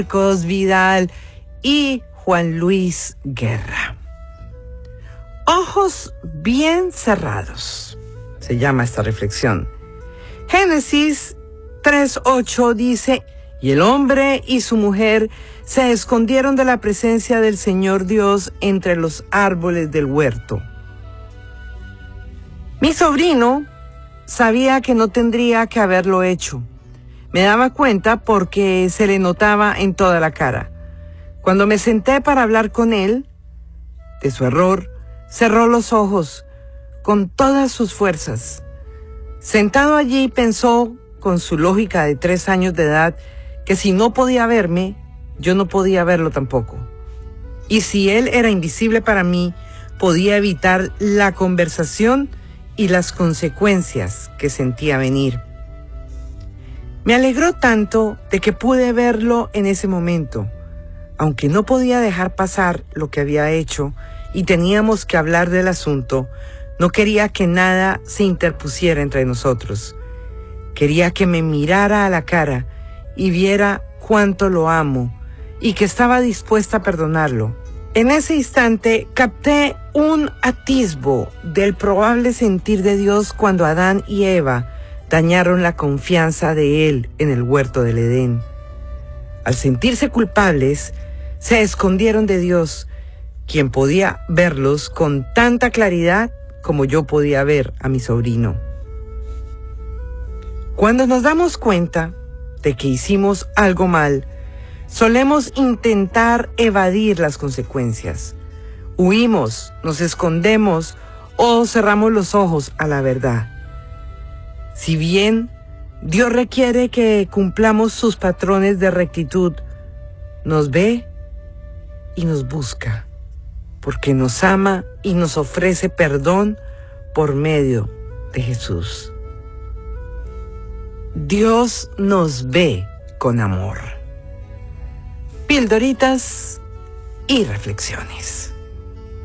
Marcos Vidal y Juan Luis Guerra. Ojos bien cerrados, se llama esta reflexión. Génesis 3:8 dice: y el hombre y su mujer se escondieron de la presencia del Señor Dios entre los árboles del huerto. Mi sobrino sabía que no tendría que haberlo hecho. Me daba cuenta porque se le notaba en toda la cara. Cuando me senté para hablar con él de su error, cerró los ojos con todas sus fuerzas. Sentado allí pensó, con su lógica de 3 años de edad, que si no podía verme, yo no podía verlo tampoco. Y si él era invisible para mí, podía evitar la conversación y las consecuencias que sentía venir. Me alegró tanto de que pude verlo en ese momento, aunque no podía dejar pasar lo que había hecho y teníamos que hablar del asunto. No quería que nada se interpusiera entre nosotros. Quería que me mirara a la cara y viera cuánto lo amo y que estaba dispuesta a perdonarlo. En ese instante capté un atisbo del probable sentir de Dios cuando Adán y Eva dañaron la confianza de Él en el huerto del Edén. Al sentirse culpables, se escondieron de Dios, quien podía verlos con tanta claridad como yo podía ver a mi sobrino. Cuando nos damos cuenta de que hicimos algo mal, solemos intentar evadir las consecuencias. Huimos, nos escondemos o cerramos los ojos a la verdad. Si bien Dios requiere que cumplamos sus patrones de rectitud, nos ve y nos busca, porque nos ama y nos ofrece perdón por medio de Jesús. Dios nos ve con amor. Pildoritas y reflexiones.